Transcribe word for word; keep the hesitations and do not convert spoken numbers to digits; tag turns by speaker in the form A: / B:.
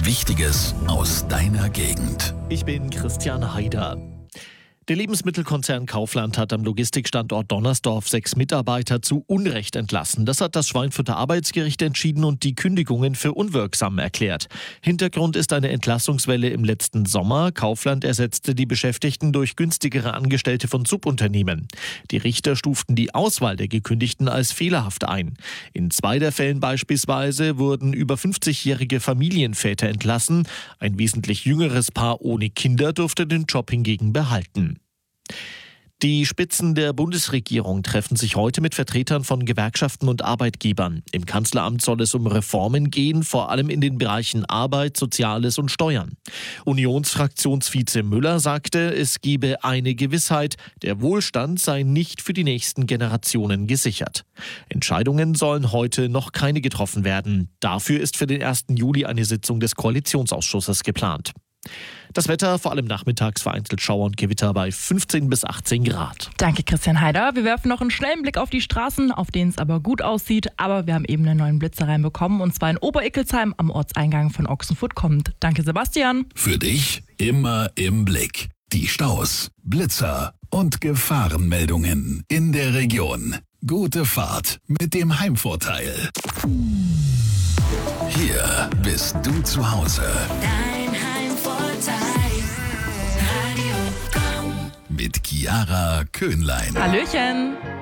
A: Wichtiges aus deiner Gegend.
B: Ich bin Christian Haider. Der Lebensmittelkonzern Kaufland hat am Logistikstandort Donnersdorf sechs Mitarbeiter zu Unrecht entlassen. Das hat das Schweinfurter Arbeitsgericht entschieden und die Kündigungen für unwirksam erklärt. Hintergrund ist eine Entlassungswelle im letzten Sommer. Kaufland ersetzte die Beschäftigten durch günstigere Angestellte von Subunternehmen. Die Richter stuften die Auswahl der Gekündigten als fehlerhaft ein. In zwei der Fällen beispielsweise wurden über fünfzigjährige Familienväter entlassen. Ein wesentlich jüngeres Paar ohne Kinder durfte den Job hingegen behalten. Die Spitzen der Bundesregierung treffen sich heute mit Vertretern von Gewerkschaften und Arbeitgebern. Im Kanzleramt soll es um Reformen gehen, vor allem in den Bereichen Arbeit, Soziales und Steuern. Unionsfraktionsvize Müller sagte, es gebe eine Gewissheit, der Wohlstand sei nicht für die nächsten Generationen gesichert. Entscheidungen sollen heute noch keine getroffen werden. Dafür ist für den ersten Juli eine Sitzung des Koalitionsausschusses geplant. Das Wetter, vor allem nachmittags vereinzelt Schauer und Gewitter bei fünfzehn bis achtzehn Grad.
C: Danke, Christian Haider. Wir werfen noch einen schnellen Blick auf die Straßen, auf denen es aber gut aussieht. Aber wir haben eben einen neuen Blitzer reinbekommen, und zwar in Oberickelsheim am Ortseingang von Ochsenfurt kommend. Danke, Sebastian.
A: Für dich immer im Blick. Die Staus, Blitzer und Gefahrenmeldungen in der Region. Gute Fahrt mit dem Heimvorteil. Hier bist du zu Hause.
D: Dein Heimvorteil. Radio Komm.
A: Mit Chiara Köhnlein.
C: Hallöchen.